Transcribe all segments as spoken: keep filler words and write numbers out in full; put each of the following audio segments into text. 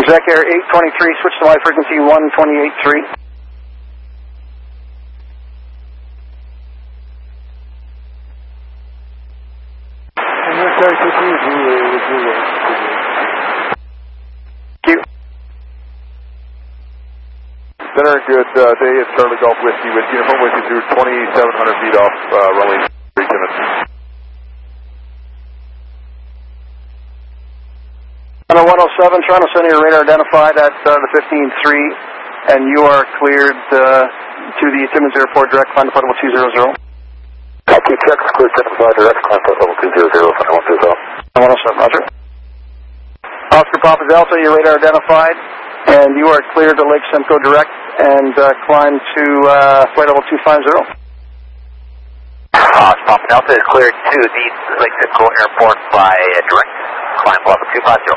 Exec Air eight twenty-three, switch to Y frequency one twenty-eight point three. Center, good uh, day at Charlie Golf Whiskey with uniform with you through twenty-seven hundred feet off uh, runway three Timmins. Center one oh seven, Toronto Center, your radar identified at uh, the fifteen three, and you are cleared uh, to the Timmins Airport, direct climb to flight level two hundred. Copy, check, clear seven five, direct climb flight level two hundred, flight one two zero. one oh seven, roger. Oscar Papa Delta, your radar identified, and you are cleared to Lake Simcoe direct and uh, climb to uh, flight level two fifty. Uh, Papa Delta is cleared to the Lake Simcoe Airport by uh, direct climb level two fifty.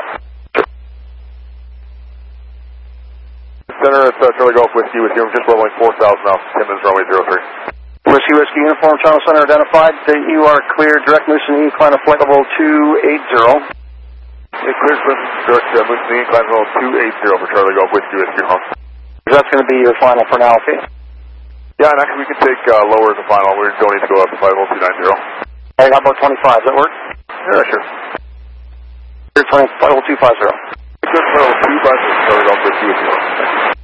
Center at uh, Charlie Golf Whiskey with you, just leveling four thousand off Timmins runway zero three. Whiskey Whiskey uniform, Toronto Center identified that you are cleared direct Moose-and-E, climb to flight level two eighty. It clears from direct uh, Moose-and-E, climb level two eighty for Charlie Golf Whiskey with you, huh? That's going to be your final finality. Yeah, and actually we can take uh, lower as a final. We don't need to go up to flight level two ninety. Hey, how about twenty-five? Does that work? Yeah, sure. You're flight level two fifty. Good, flight level two fifty, Charlie Golf Whiskey with you, huh?